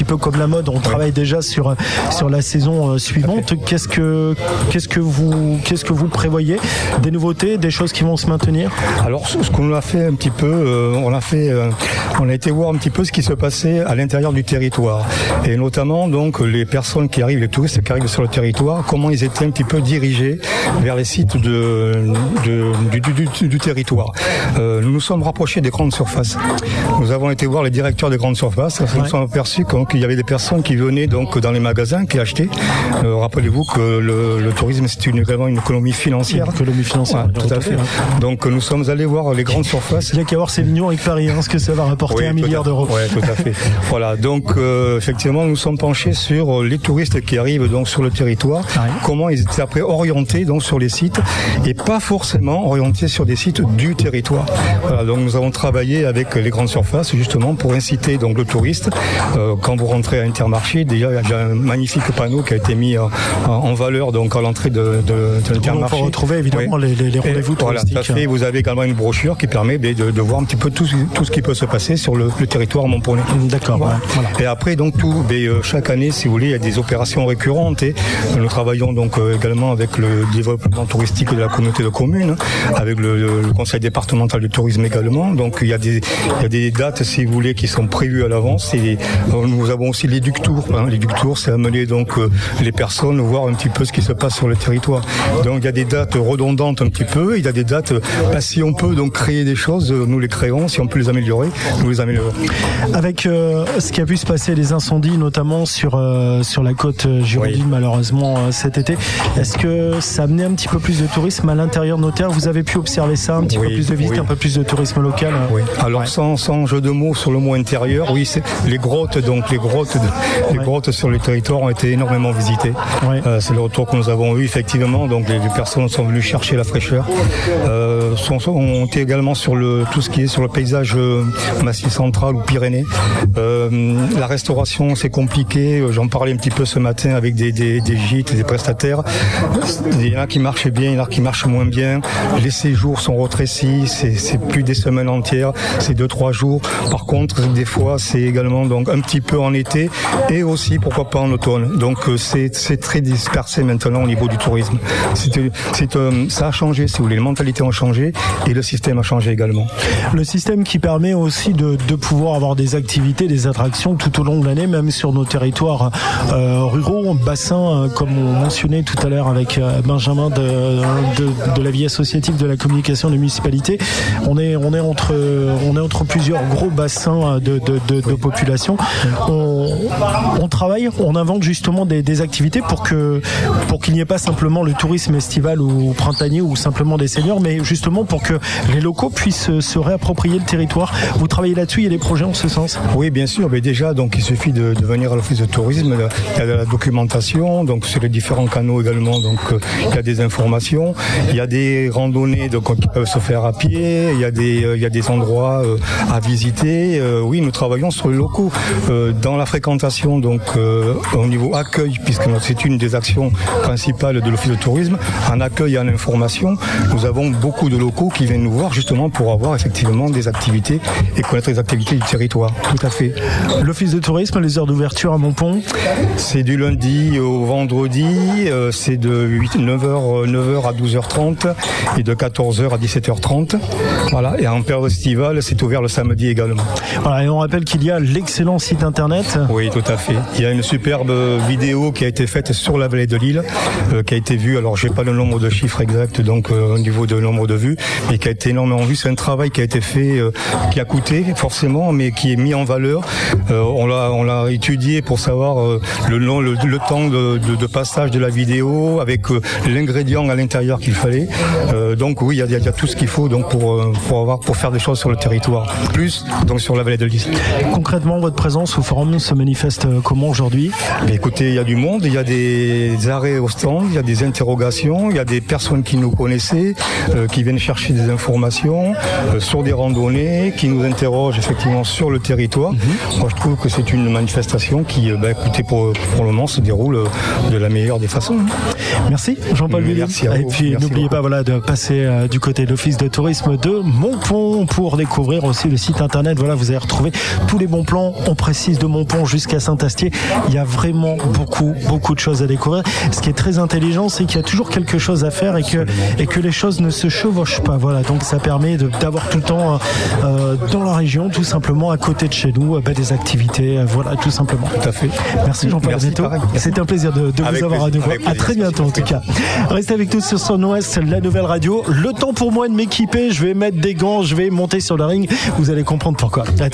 peu comme la mode, on travaille déjà sur la saison suivante. Qu'est-ce que vous prévoyez? Des nouveautés, des choses qui vont se maintenir? Alors, ce qu'on a fait un petit peu, on a été voir un petit peu ce qui se passait à l'intérieur du territoire, et notamment donc les personnes qui arrivent, les touristes qui arrivent sur le territoire, comment ils étaient un petit peu dirigés vers les sites du territoire. Nous nous sommes rapprochés des grandes surfaces. Nous avons été voir les directeurs des grandes surfaces. Nous nous sommes aperçus qu'il y avait des personnes qui venaient donc dans les magasins, qui achetaient. Rappelez-vous que le tourisme, c'est également une économie financière. Tout à fait. Donc nous sommes allés voir les grandes surfaces. Il n'y a qu'à voir Sévignon avec Paris, ce que ça va rapporter, 1 milliard d'euros. Oui, tout à fait. Voilà, donc effectivement, nous sommes penchés sur les touristes qui arrivent donc sur le territoire, comment ils étaient après orientés donc sur les sites, et pas forcément orientés sur des sites du territoire. Voilà, donc nous avons travaillé avec les grandes surfaces justement pour inciter donc le touriste. Quand vous rentrez à Intermarché, déjà il y a un magnifique panneau qui a été mis en valeur donc à l'entrée de l'Intermarché. On peut retrouver évidemment les rendez-vous touristiques. Voilà, tout à fait. Vous avez également une brochure qui permet de voir un petit peu tout ce qui peut se passer sur le territoire montponnais. D'accord. Voilà. Et après donc chaque année, si vous voulez, il y a des opérations récurrentes, et nous travaillons donc également avec le développement touristique de la communauté de communes, avec le conseil départemental du tourisme également. Donc il y a des dates, si vous voulez, qui sont prévues à l'avance. Et nous avons aussi les Duc Tours. Les Duc Tours, c'est amener donc les personnes voir un petit peu ce qui se passe sur le territoire. Donc il y a des dates redondantes un petit peu. Il y a des dates, si on peut donc créer des choses, nous les créons. Si on peut les améliorer, nous les améliorons. Avec ce qui a pu se passer, les incendies notamment sur la côte girondine, malheureusement cet été, est-ce que ça a amené un petit peu plus de tourisme à l'intérieur de nos terres? Vous avez pu observer ça, un petit peu plus de visites, un peu plus de tourisme local? Oui. Alors sans jeu de mots sur le mot intérieur, c'est les grottes sur les territoires ont été énormément visitées. C'est le retour que nous avons eu effectivement. Donc les personnes sont venues chercher la fraîcheur. On était également sur tout ce qui est sur le paysage Massif central ou Pyrénées. La restauration, c'est compliqué. J'en parlais un petit peu ce matin avec des gîtes, des prestataires. Il y en a qui marchent bien, il y en a qui marchent moins bien. Les séjours sont rétrécis, c'est plus des semaines entières, c'est 2-3 jours. Par contre, des fois, c'est également donc un petit peu en été, et aussi pourquoi pas en automne. Donc c'est très dispersé maintenant au niveau du tourisme. Ça a changé, si vous voulez, les mentalités ont changé et le système a changé également. Le système qui permet aussi de pouvoir avoir des activités, des attractions tout au long de l'année, même sur nos territoires ruraux, bassins, comme on mentionnait tout à l'heure avec Benjamin de la vie associative de la communication des municipalités. On est entre plusieurs gros bassins de population. On travaille, on invente justement des activités pour qu'il n'y ait pas simplement le tourisme estival ou printanier ou simplement des seniors, mais justement pour que les locaux puissent se réapproprier le territoire. Vous travaillez là-dessus, il y a des projets en ce sens? Oui, bien sûr. Mais déjà, donc il suffit de venir à l'office de tourisme. Il y a de la documentation, donc sur les différents canaux également. Donc il y a des informations, il y a des randonnées donc qui peuvent se faire à pied. Il y a des endroits à visiter. Oui, nous travaillons sur les locaux dans la fréquentation. Donc au niveau accueil, puisque c'est une des actions principales de l'office de tourisme, en accueil et en information, nous avons beaucoup de locaux qui viennent nous voir justement pour avoir effectivement des activités et connaître les activités du territoire. Tout à fait. L'office de tourisme, les heures d'ouverture à Montpont? C'est du lundi au vendredi, c'est de 9h à 12h30 et de 14h à 17h30. Voilà. Et en période estivale, c'est ouvert le samedi également. Voilà, et on rappelle qu'il y a l'excellent site internet. Oui, tout à fait. Il y a une superbe vidéo qui a été faite sur la vallée de l'Île, qui a été vue. Alors, j'ai pas le nombre de chiffres exacts, donc au niveau de nombre de vues, mais qui a été énormément vue. C'est un travail qui a été fait, qui a coûté forcément, mais qui est mis en valeur. On l'a étudié pour savoir le temps de passage de la vidéo avec l'ingrédient à l'intérieur qu'il fallait. Donc oui, il y a tout ce qu'il faut donc pour faire des choses sur le territoire. Plus donc sur la vallée de l'Île. Concrètement, votre présence au forum se manifeste comment aujourd'hui? Écoutez, il y a du monde, il y a des arrêts au stand, il y a des interrogations, il y a des personnes qui nous connaissaient, qui viennent chercher des informations sur des randonnées, qui nous interrogent effectivement sur le territoire. Moi, je trouve que c'est une manifestation manifestation qui, écoutez, pour le moment, se déroule de la meilleure des façons. Merci Jean-Paul Guillaume. Et puis n'oubliez pas de passer du côté de l'Office de tourisme de Montpont pour découvrir aussi le site internet. Voilà, vous allez retrouver tous les bons plans. On précise de Montpont jusqu'à Saint-Astier. Il y a vraiment beaucoup de choses à découvrir. Ce qui est très intelligent, c'est qu'il y a toujours quelque chose à faire et que les choses ne se chevauchent pas. Voilà, donc ça permet d'avoir tout le temps dans la région, tout simplement à côté de chez nous, des activités. Voilà, tout simplement. Tout à fait. Merci Jean-Paul Neto. C'était un plaisir de vous avoir à nouveau. À très bientôt en tout cas. Restez avec nous sur Son Ouest, la nouvelle radio. Le temps pour moi de m'équiper. Je vais mettre des gants, je vais monter sur le ring. Vous allez comprendre pourquoi.